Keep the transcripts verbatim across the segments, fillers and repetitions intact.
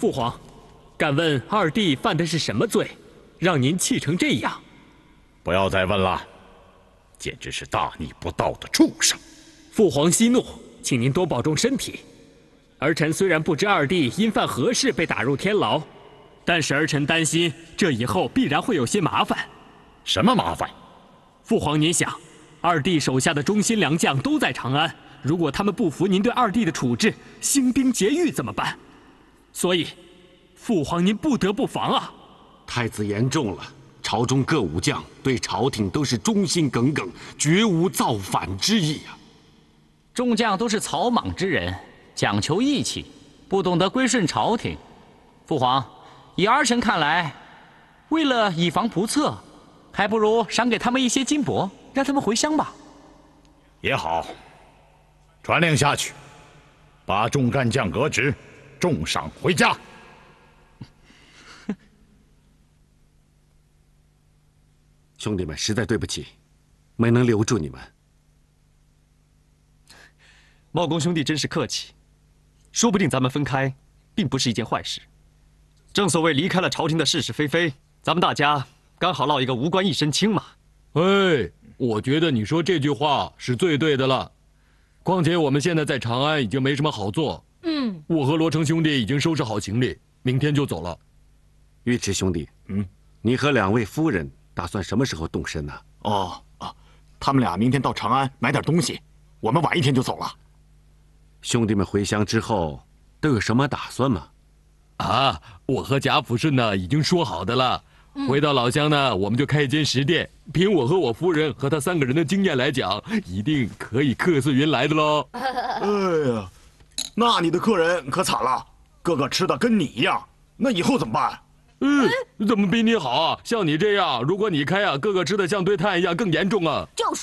父皇，敢问二弟犯的是什么罪，让您气成这样？ 不要再问了，简直是大逆不道的畜生！ 父皇息怒，请您多保重身体。儿臣虽然不知二弟因犯何事被打入天牢，但是儿臣担心这以后必然会有些麻烦。 什么麻烦？ 父皇，您想，二弟手下的忠心良将都在长安，如果他们不服您对二弟的处置，兴兵劫狱怎么办？所以，父皇您不得不防啊！ 太子言重了，朝中各武将对朝廷都是忠心耿耿，绝无造反之意啊。 众将都是草莽之人，讲求义气，不懂得归顺朝廷。父皇，以儿臣看来，为了以防不测，还不如赏给他们一些金帛，让他们回乡吧。 也好，传令下去，把众干将革职，重赏回家。 兄弟们，实在对不起，没能留住你们。 茂公兄弟真是客气，说不定咱们分开，并不是一件坏事。正所谓离开了朝廷的是是非非，咱们大家刚好落一个无官一身轻嘛。 哎，我觉得你说这句话是最对的了。况且我们现在在长安已经没什么好做。 嗯， 我和罗成兄弟已经收拾好行李，明天就走了。 尉迟兄弟，嗯，你和两位夫人打算什么时候动身呢？ 哦啊，他们俩明天到长安买点东西，我们晚一天就走了。 兄弟们回乡之后都有什么打算吗？ 啊，我和贾府顺呢已经说好的了。嗯、回到老乡呢，我们就开一间食店。凭我和我夫人和他三个人的经验来讲，一定可以客似云来的喽。 哎呀，那你的客人可惨了，个个吃的跟你一样，那以后怎么办？ 嗯，怎么比你好啊？像你这样，如果你开啊，个个吃的像堆炭一样，更严重啊。 就是。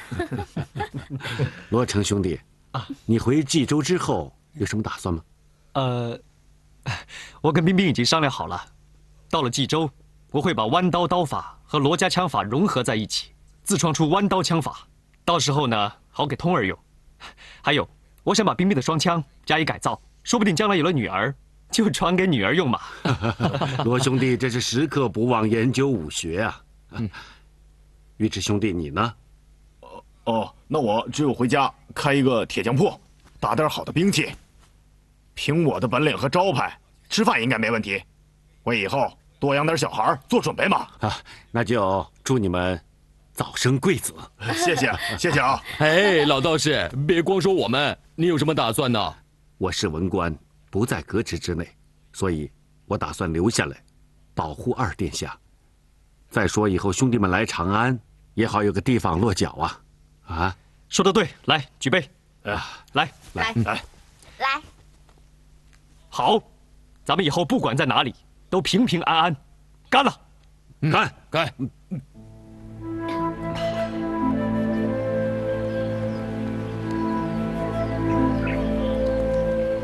罗成兄弟。啊，你回冀州之后有什么打算吗？ 呃，我跟冰冰已经商量好了，到了冀州，我会把弯刀刀法和罗家枪法融合在一起，自创出弯刀枪法，到时候呢，好给通儿用。还有，我想把冰冰的双枪加以改造，说不定将来有了女儿，就传给女儿用嘛。 罗兄弟这是时刻不忘研究武学啊。嗯，尉迟兄弟你呢？ 哦，那我只有回家开一个铁匠铺，打点好的兵器。凭我的本领和招牌，吃饭应该没问题。为以后多养点小孩做准备嘛。 啊，那就祝你们早生贵子。 谢谢，谢谢啊。 哎，老道士，别光说我们，你有什么打算呢？ 我是文官，不在革职之内，所以我打算留下来，保护二殿下。再说以后兄弟们来长安，也好有个地方落脚啊。啊， 说得对，来举杯，啊，来来来来， 好，咱们以后不管在哪里，都平平安安，干了， 干干。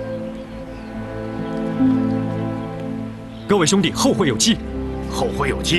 各位兄弟，后会有期， 后会有期。